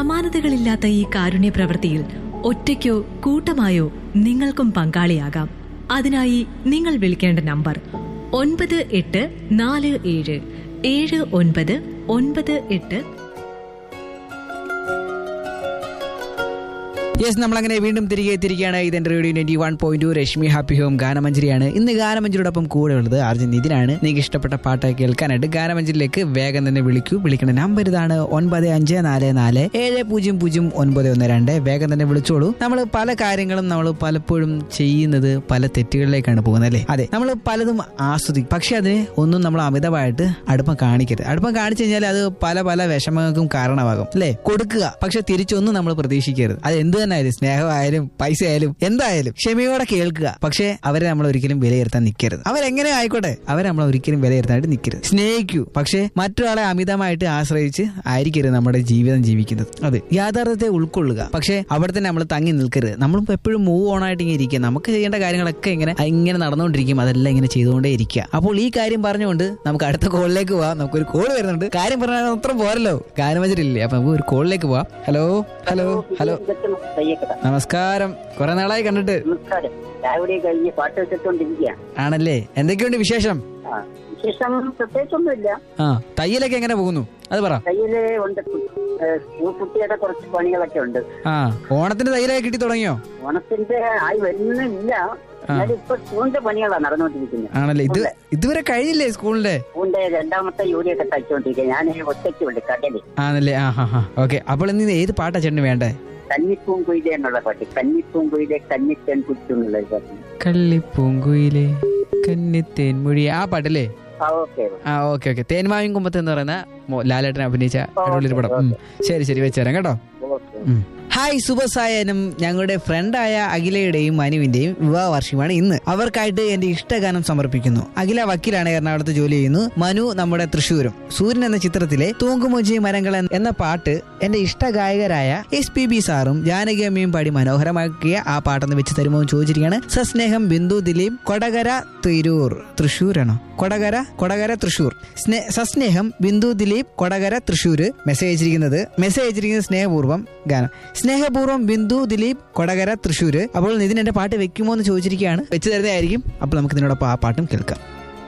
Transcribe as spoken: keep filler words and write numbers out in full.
സമാനതകളില്ലാത്ത ഈ കാരുണ്യ പ്രവൃത്തിയിൽ ഒറ്റയ്ക്കോ കൂട്ടമായോ നിങ്ങൾക്കും പങ്കാളിയാകാം. അതിനായി നിങ്ങൾ വിളിക്കേണ്ട നമ്പർ ഒൻപത് എട്ട് നാല് ഏഴ് ഏഴ് ഒൻപത് ഒൻപത് എട്ട്. യെസ്, നമ്മളങ്ങനെ വീണ്ടും തിരികെ എത്തിയിരിക്കുകയാണ്. ഇതെന്റെ radio ninety one point two Rashmi happy home ഗാനമഞ്ജരിയാണ്. ഇന്ന് ഗാനമഞ്ജരിയോടൊപ്പം കൂടെ ഉള്ളത് അർജുൻ നിതിനാണ്. നിങ്ങൾക്ക് ഇഷ്ടപ്പെട്ട പാട്ട് കേൾക്കാനായിട്ട് ഗാനമഞ്ജരിയിലേക്ക് വേഗം തന്നെ വിളിക്കൂ. വിളിക്കുന്ന നമ്പർ ഇതാണ് ഒൻപത് അഞ്ച് നാല് നാല് ഏഴ് പൂജ്യം പൂജ്യം ഒൻപത് ഒന്ന് രണ്ട്. വേഗം തന്നെ വിളിച്ചോളൂ. നമ്മൾ പല കാര്യങ്ങളും നമ്മൾ പലപ്പോഴും ചെയ്യുന്നത് പല തെറ്റുകളിലേക്കാണ് പോകുന്നത്, അല്ലേ? അതെ, നമ്മൾ പലതും ആസ്വദിക്കും, പക്ഷെ അതിന് ഒന്നും നമ്മൾ അമിതമായിട്ട് അടുപ്പം കാണിക്കരുത്. അടുപ്പം കാണിച്ചു കഴിഞ്ഞാൽ അത് പല പല വിഷമങ്ങൾക്കും കാരണമാകും, അല്ലേ? കൊടുക്കുക, പക്ഷെ തിരിച്ചൊന്നും നമ്മൾ പ്രതീക്ഷിക്കരുത്. അത് എന്ത് തന്നെ ആയാലും, സ്നേഹമായാലും പൈസ ആയാലും എന്തായാലും ക്ഷമയോടെ കേൾക്കുക. പക്ഷെ അവരെ നമ്മൾ ഒരിക്കലും വിലയിരുത്താൻ നിൽക്കരുത്. അവരെങ്ങനെ ആയിക്കോട്ടെ, അവരെ നമ്മൾ ഒരിക്കലും വിലയിരുത്താനായിട്ട് നിൽക്കരുത്. സ്നേഹിക്കൂ, പക്ഷെ മറ്റൊരാളെ അമിതമായിട്ട് ആശ്രയിച്ച് ആയിരിക്കരുത് നമ്മുടെ ജീവിതം ജീവിക്കുന്നത്. അത് യാഥാർത്ഥ്യത്തെ ഉൾക്കൊള്ളുക, പക്ഷെ അവിടെ തന്നെ നമ്മൾ തങ്ങി നിൽക്കരുത്. നമ്മളും എപ്പോഴും മൂവ് ഓൺ ആയിട്ട് ഇങ്ങനെ ഇരിക്കുക. നമുക്ക് ചെയ്യേണ്ട കാര്യങ്ങളൊക്കെ ഇങ്ങനെ ഇങ്ങനെ നടന്നുകൊണ്ടിരിക്കും, അതെല്ലാം ഇങ്ങനെ ചെയ്തുകൊണ്ടേ ഇരിക്കുക. അപ്പോൾ ഈ കാര്യം പറഞ്ഞുകൊണ്ട് നമുക്ക് അടുത്ത കോളിലേക്ക് പോവാം. നമുക്കൊരു കോൾ വരുന്നുണ്ട്. കാര്യം പറഞ്ഞാൽ അത്ര പോരല്ലോ, ഗാനമഞ്ജരിയില്ലേ? അപ്പൊ നമുക്ക് ഒരു കോളിലേക്ക് പോവാം. ഹലോ ഹലോ ഹലോ നമസ്കാരം. കുറെ നാളായി കണ്ടിട്ട്. ആണല്ലേ? എന്തൊക്കെയുണ്ട് വിശേഷം? വിശേഷം പ്രത്യേകിച്ചൊന്നുമില്ല. ആ, തയ്യലൊക്കെ എങ്ങനെ പോകുന്നു അത് പറ. തയ്യല് ഉണ്ട്, കുട്ടിയുടെ കുറച്ച് പണികളൊക്കെ ഉണ്ട്. ആ, ഓണത്തിന്റെ തയ്യലൊക്കെ കിട്ടി തുടങ്ങിയോ? ഓണത്തിന്റെ ആയി വരുന്നില്ല, ഇപ്പൊ സ്കൂളിന്റെ പണികളാണ് നടന്നുകൊണ്ടിരിക്കുന്നത്. ആണല്ലേ? ഇത് ഇതുവരെ കഴിഞ്ഞില്ലേ സ്കൂളിന്റെ? സ്കൂളിന്റെ രണ്ടാമത്തെ യൂണിയൊക്കെ തയ്ച്ചുകൊണ്ടിരിക്കുക. ഞാൻ ഒറ്റയ്ക്ക് ഉണ്ട് കടല്. ആണല്ലേ? ആ ഹാ ഹാ ഓക്കെ. അപ്പോൾ ഇന്ന് ഏത് പാട്ടാ ചേട്ടന് വേണ്ടേ? കന്നിപ്പൂങ്കുയിലെ എന്നുള്ള പാട്ട്. കന്നിപ്പൂങ്കുയിലെ കന്നിത്തേൻ കുച്ചു എന്നുള്ള പാട്ട്. കള്ളിപ്പൂങ്കുയിലെ കന്നിത്തേൻ മൊഴി, ആ പാട്ടല്ലേ? ആ okay okay okay. Thenmavin Kombathu എന്ന് പറയുന്ന ലാലേട്ടൻ അഭിനയിച്ച അടിപൊളി പടം. ശരി ശരി, വെച്ചുതരാം കേട്ടോ. ഹായ്, സുബസായനും ഞങ്ങളുടെ ഫ്രണ്ടായ അഖിലയുടെയും മനുവിന്റെയും വിവാഹ വാർഷികമാണ് ഇന്ന്. അവർക്കായിട്ട് എന്റെ ഇഷ്ടഗാനം സമർപ്പിക്കുന്നു. അഖില വക്കീലാണ്, എറണാകുളത്ത് ജോലി ചെയ്യുന്നു. മനു നമ്മുടെ തൃശ്ശൂരും. സൂര്യൻ എന്ന ചിത്രത്തിലെ തൂങ്കുമൂച്ചി മരങ്ങൾ എന്ന പാട്ട് എന്റെ ഇഷ്ട ഗായകരായ എസ് പി ബി സാറും ജാനകി അമ്മയും പാടി മനോഹരമാക്കിയ ആ പാട്ടെന്ന് വെച്ച് തരുമോ എന്ന് ചോദിച്ചിരിക്കുകയാണ്. സസ്നേഹം ബിന്ദു ദിലീപ്, കൊടകര തിരൂർ. തൃശ്ശൂരാണോ? കൊടകര കൊടകര തൃശ്ശൂർ. സസ്നേഹം ബിന്ദു ദിലീപ്, കൊടകര തൃശ്ശൂര്. മെസ്സേജ് അയച്ചിരിക്കുന്നത് മെസ്സേജ് അയച്ചിരിക്കുന്നത് സ്നേഹപൂർവ്വം ഗാനം. സ്നേഹപൂർവ്വം ബിന്ദു ദിലീപ്, കൊടകര തൃശ്ശൂര്. അപ്പോൾ നിതിൻ എന്റെ പാട്ട് വെക്കുമോ എന്ന് ചോദിച്ചിരിക്കുകയാണ്. വെച്ച് തരുന്നതായിരിക്കും. അപ്പോൾ നമുക്ക് ഇതിനോടൊപ്പം ആ പാട്ടും കേൾക്കാം.